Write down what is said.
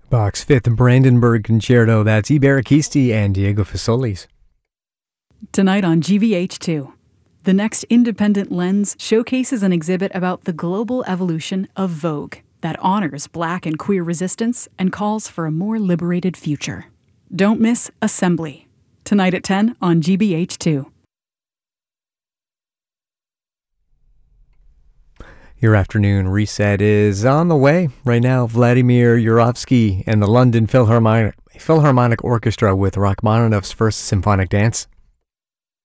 Bach's Fifth Brandenburg Concerto, that's Iberikisti and Diego Fasolis. Tonight on GVH2, the next Independent Lens showcases an exhibit about the global evolution of Vogue that honors Black and queer resistance and calls for a more liberated future. Don't miss Assembly, tonight at 10 on GBH2. Your afternoon reset is on the way. Right now, Vladimir Yurovsky and the London Philharmonic Orchestra with Rachmaninoff's First Symphonic Dance.